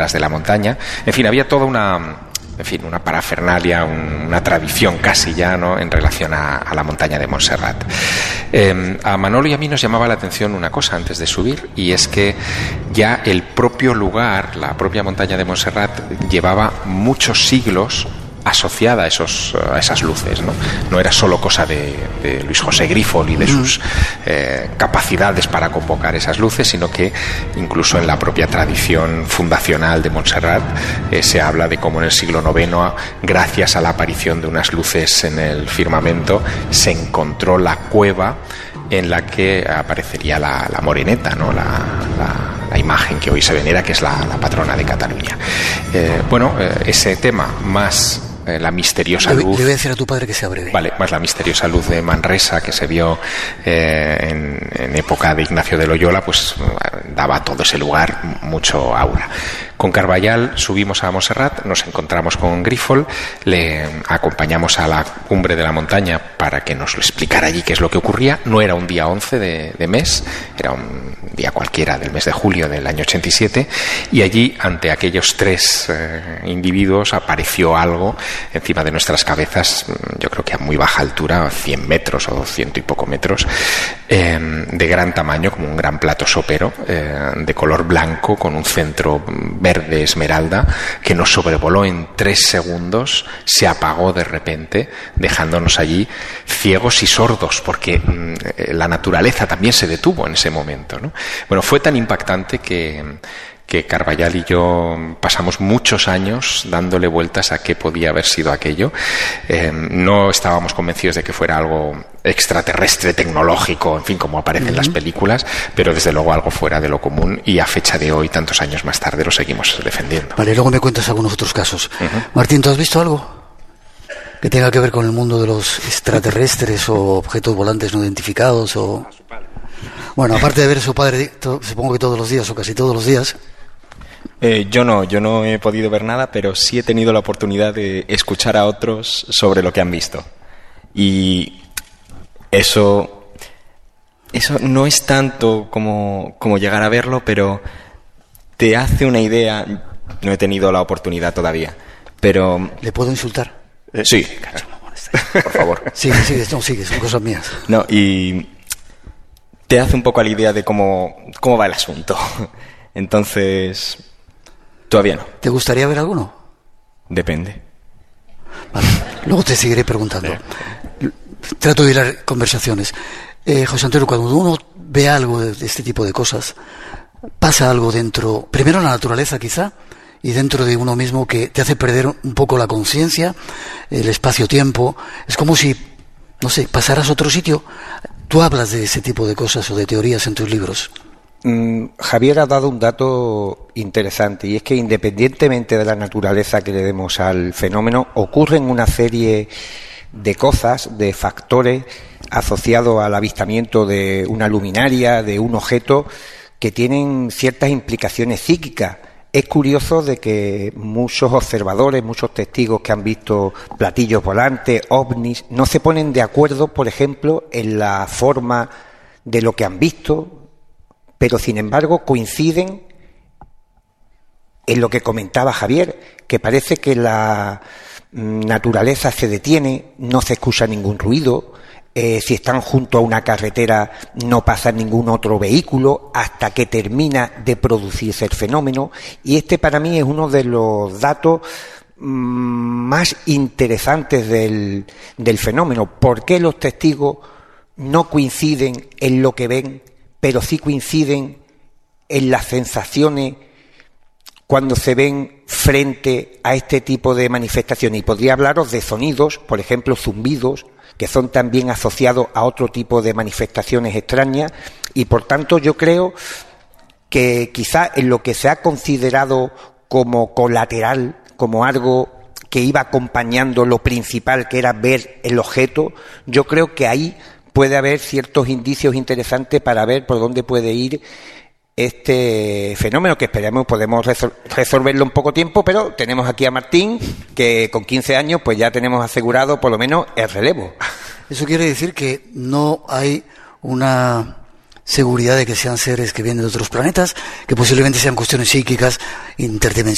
leyendas de la montaña. En fin, había toda una parafernalia, una tradición casi ya, ¿no?, en relación a la montaña de Montserrat. A Manolo y a mí nos llamaba la atención una cosa antes de subir, y es que ya el propio lugar, la propia montaña de Montserrat, llevaba muchos siglos asociada a esas luces, ¿no? No era solo cosa de Luis José Grífol y de sus capacidades para convocar esas luces, sino que incluso en la propia tradición fundacional de Montserrat se habla de cómo en el siglo IX, gracias a la aparición de unas luces en el firmamento, se encontró la cueva en la que aparecería la moreneta, ¿no?, la imagen que hoy se venera, que es la patrona de Cataluña. Ese tema más la misteriosa luz. Le voy a decir a tu padre que sea breve. Vale, más la misteriosa luz de Manresa que se vio en época de Ignacio de Loyola, pues daba a todo ese lugar mucho aura. Con Carballal subimos a Montserrat, nos encontramos con Grífol, le acompañamos a la cumbre de la montaña para que nos lo explicara allí qué es lo que ocurría. No era un día 11 de mes, era un día cualquiera del mes de julio del año 87, y allí, ante aquellos tres individuos, apareció algo encima de nuestras cabezas, yo creo que a muy baja altura, 100 metros o 100 y poco metros, de gran tamaño, como un gran plato sopero, de color blanco, con un centro verde esmeralda, que nos sobrevoló en 3 segundos, se apagó de repente, dejándonos allí ciegos y sordos, porque la naturaleza también se detuvo en ese momento, ¿no? Bueno, fue tan impactante que Carballal y yo pasamos muchos años dándole vueltas a qué podía haber sido aquello. No estábamos convencidos de que fuera algo extraterrestre, tecnológico, en fin, como aparece en las películas, pero desde luego algo fuera de lo común, y a fecha de hoy, tantos años más tarde, lo seguimos defendiendo. Vale, luego me cuentas algunos otros casos. Martín, ¿tú has visto algo que tenga que ver con el mundo de los extraterrestres o objetos volantes no identificados? Bueno, aparte de ver a su padre, supongo que todos los días o casi todos los días. Yo no he podido ver nada, pero sí he tenido la oportunidad de escuchar a otros sobre lo que han visto. Y eso no es tanto como llegar a verlo, pero te hace una idea. No he tenido la oportunidad todavía, pero... ¿Le puedo insultar? Sí, por favor. Sigue, son cosas mías. No, y te hace un poco a la idea de cómo va el asunto. Entonces, todavía no. ¿Te gustaría ver alguno? Depende. Vale, luego te seguiré preguntando. Trato de hilar conversaciones. José Antonio, cuando uno ve algo de este tipo de cosas, pasa algo dentro, primero en la naturaleza quizá, y dentro de uno mismo, que te hace perder un poco la conciencia, el espacio-tiempo. Es como si, no sé, pasaras a otro sitio. Tú hablas de ese tipo de cosas o de teorías en tus libros. Javier ha dado un dato interesante, y es que independientemente de la naturaleza que le demos al fenómeno, ocurren una serie de cosas, de factores asociados al avistamiento de una luminaria, de un objeto, que tienen ciertas implicaciones psíquicas. Es curioso de que muchos observadores, muchos testigos que han visto platillos volantes, ovnis, no se ponen de acuerdo, por ejemplo, en la forma de lo que han visto, pero sin embargo coinciden en lo que comentaba Javier, que parece que la naturaleza se detiene, no se escucha ningún ruido. Si están junto a una carretera no pasa ningún otro vehículo hasta que termina de producirse el fenómeno, y este para mí es uno de los datos más interesantes del fenómeno. ¿Por qué los testigos no coinciden en lo que ven, pero sí coinciden en las sensaciones cuando se ven frente a este tipo de manifestaciones? Y podría hablaros de sonidos, por ejemplo, zumbidos, que son también asociados a otro tipo de manifestaciones extrañas, y por tanto yo creo que quizá en lo que se ha considerado como colateral, como algo que iba acompañando lo principal, que era ver el objeto, yo creo que ahí puede haber ciertos indicios interesantes para ver por dónde puede ir este fenómeno, que esperemos podemos resolverlo en poco tiempo, pero tenemos aquí a Martín, que con 15 años pues ya tenemos asegurado por lo menos el relevo. Eso quiere decir que no hay una seguridad de que sean seres que vienen de otros planetas, que posiblemente sean cuestiones psíquicas interdimensionales.